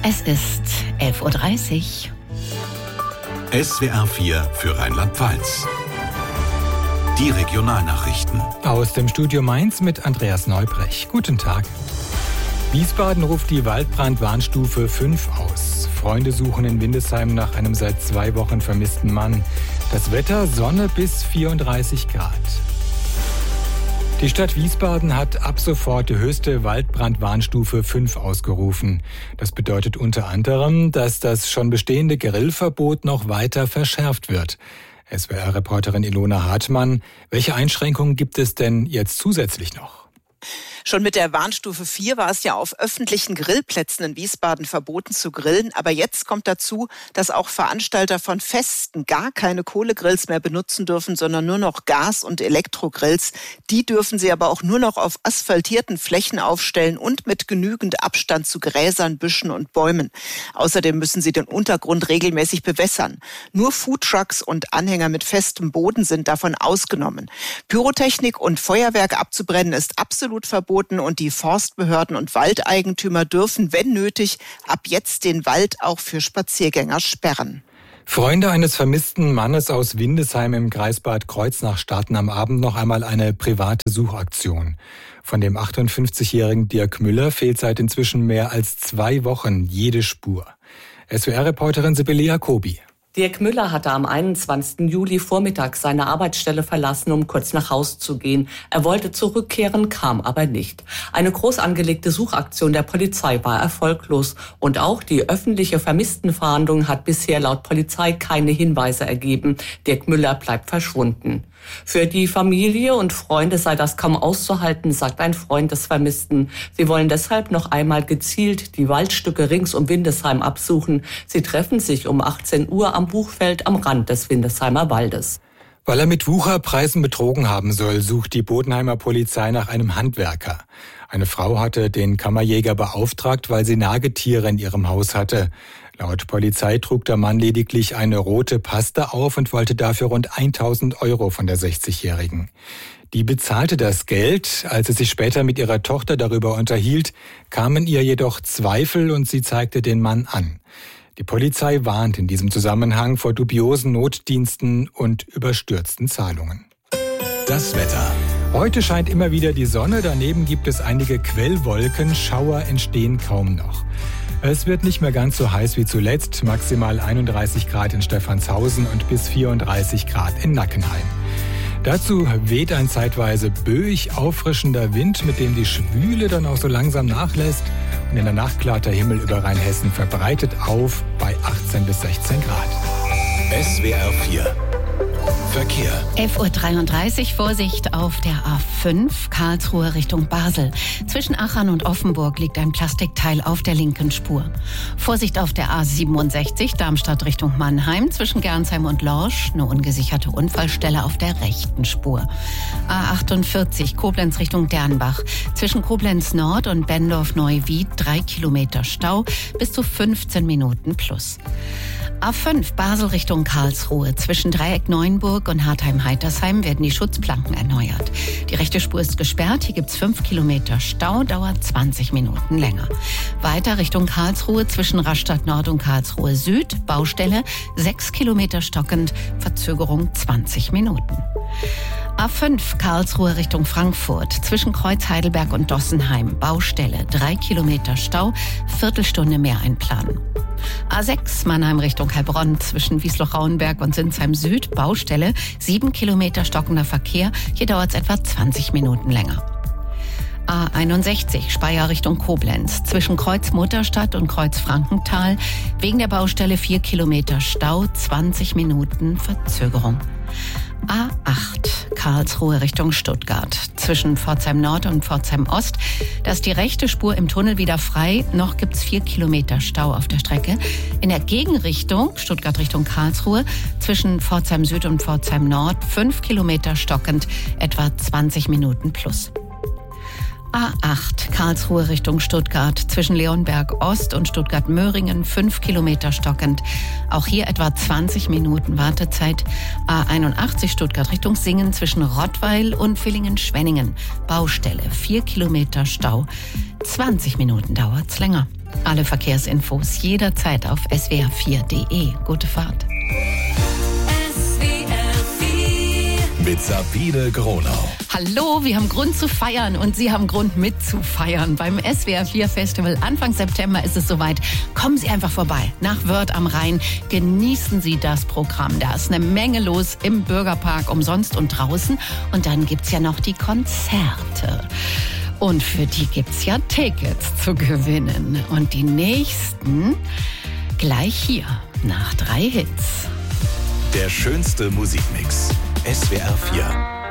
Es ist 11.30 Uhr. SWR 4 für Rheinland-Pfalz. Die Regionalnachrichten. Aus dem Studio Mainz mit Andreas Neubrech. Guten Tag. Wiesbaden ruft die Waldbrandwarnstufe 5 aus. Freunde suchen in Windesheim nach einem seit 2 Wochen vermissten Mann. Das Wetter: Sonne bis 34 Grad. Die Stadt Wiesbaden hat ab sofort die höchste Waldbrandwarnstufe 5 ausgerufen. Das bedeutet unter anderem, dass das schon bestehende Grillverbot noch weiter verschärft wird. SWR-Reporterin Ilona Hartmann, welche Einschränkungen gibt es denn jetzt zusätzlich noch? Schon mit der Warnstufe 4 war es ja auf öffentlichen Grillplätzen in Wiesbaden verboten zu grillen. Aber jetzt kommt dazu, dass auch Veranstalter von Festen gar keine Kohlegrills mehr benutzen dürfen, sondern nur noch Gas- und Elektrogrills. Die dürfen sie aber auch nur noch auf asphaltierten Flächen aufstellen und mit genügend Abstand zu Gräsern, Büschen und Bäumen. Außerdem müssen sie den Untergrund regelmäßig bewässern. Nur Foodtrucks und Anhänger mit festem Boden sind davon ausgenommen. Pyrotechnik und Feuerwerk abzubrennen ist absolut verboten. Und die Forstbehörden und Waldeigentümer dürfen, wenn nötig, ab jetzt den Wald auch für Spaziergänger sperren. Freunde eines vermissten Mannes aus Windesheim im Kreis Bad Kreuznach starten am Abend noch einmal eine private Suchaktion. Von dem 58-jährigen Dirk Müller fehlt seit inzwischen mehr als 2 Wochen jede Spur. SWR-Reporterin Sibylle Jacobi. Dirk Müller hatte am 21. Juli Vormittag seine Arbeitsstelle verlassen, um kurz nach Haus zu gehen. Er wollte zurückkehren, kam aber nicht. Eine groß angelegte Suchaktion der Polizei war erfolglos. Und auch die öffentliche Vermisstenfahndung hat bisher laut Polizei keine Hinweise ergeben. Dirk Müller bleibt verschwunden. Für die Familie und Freunde sei das kaum auszuhalten, sagt ein Freund des Vermissten. Sie wollen deshalb noch einmal gezielt die Waldstücke rings um Windesheim absuchen. Sie treffen sich um 18 Uhr am Buchfeld am Rand des Windesheimer Waldes. Weil er mit Wucherpreisen betrogen haben soll, sucht die Bodenheimer Polizei nach einem Handwerker. Eine Frau hatte den Kammerjäger beauftragt, weil sie Nagetiere in ihrem Haus hatte. Laut Polizei trug der Mann lediglich eine rote Paste auf und wollte dafür rund 1.000 € von der 60-Jährigen. Die bezahlte das Geld. Als sie sich später mit ihrer Tochter darüber unterhielt, kamen ihr jedoch Zweifel und sie zeigte den Mann an. Die Polizei warnt in diesem Zusammenhang vor dubiosen Notdiensten und überstürzten Zahlungen. Das Wetter. Heute scheint immer wieder die Sonne, daneben gibt es einige Quellwolken, Schauer entstehen kaum noch. Es wird nicht mehr ganz so heiß wie zuletzt, maximal 31 Grad in Stephanshausen und bis 34 Grad in Nackenheim. Dazu weht ein zeitweise böig auffrischender Wind, mit dem die Schwüle dann auch so langsam nachlässt. Und in der Nacht klart der Himmel über Rheinhessen verbreitet auf bei 18 bis 16 Grad. SWR 4 Verkehr. 11.33 Uhr, Vorsicht auf der A5, Karlsruhe Richtung Basel. Zwischen Achern und Offenburg liegt ein Plastikteil auf der linken Spur. Vorsicht auf der A67, Darmstadt Richtung Mannheim. Zwischen Gernsheim und Lorsch eine ungesicherte Unfallstelle auf der rechten Spur. A48, Koblenz Richtung Dernbach. Zwischen Koblenz Nord und Bendorf-Neuwied 3 Kilometer Stau, bis zu 15 Minuten plus. A5 Basel Richtung Karlsruhe. Zwischen Dreieck Neuenburg und Hartheim-Heitersheim werden die Schutzplanken erneuert. Die rechte Spur ist gesperrt. Hier gibt's 5 Kilometer Stau, dauert 20 Minuten länger. Weiter Richtung Karlsruhe zwischen Rastatt Nord und Karlsruhe Süd. Baustelle 6 Kilometer stockend, Verzögerung 20 Minuten. A5 Karlsruhe Richtung Frankfurt. Zwischen Kreuz Heidelberg und Dossenheim. Baustelle 3 Kilometer Stau, Viertelstunde mehr einplanen. A6 Mannheim Richtung Heilbronn. Zwischen Wiesloch-Rauenberg und Sinsheim Süd. Baustelle 7 Kilometer stockender Verkehr. Hier dauert es etwa 20 Minuten länger. A61 Speyer Richtung Koblenz. Zwischen Kreuz Mutterstadt und Kreuz Frankenthal. Wegen der Baustelle 4 Kilometer Stau, 20 Minuten Verzögerung. A8 Karlsruhe Richtung Stuttgart. Zwischen Pforzheim Nord und Pforzheim Ost. Da ist die rechte Spur im Tunnel wieder frei. Noch gibt's 4 Kilometer Stau auf der Strecke. In der Gegenrichtung, Stuttgart Richtung Karlsruhe, zwischen Pforzheim Süd und Pforzheim Nord 5 Kilometer stockend, etwa 20 Minuten plus. A8 Karlsruhe Richtung Stuttgart zwischen Leonberg Ost und Stuttgart-Möhringen 5 Kilometer stockend. Auch hier etwa 20 Minuten Wartezeit. A81 Stuttgart Richtung Singen zwischen Rottweil und Villingen-Schwenningen. Baustelle 4 Kilometer Stau. 20 Minuten dauert's länger. Alle Verkehrsinfos jederzeit auf swr4.de. Gute Fahrt. Mit Sabine Gronau. Hallo, wir haben Grund zu feiern und Sie haben Grund mitzufeiern. Beim SWR4 Festival Anfang September ist es soweit. Kommen Sie einfach vorbei nach Wörth am Rhein. Genießen Sie das Programm. Da ist eine Menge los im Bürgerpark, umsonst und draußen. Und dann gibt's ja noch die Konzerte. Und für die gibt's ja Tickets zu gewinnen. Und die nächsten gleich hier nach 3 Hits. Der schönste Musikmix. SWR4.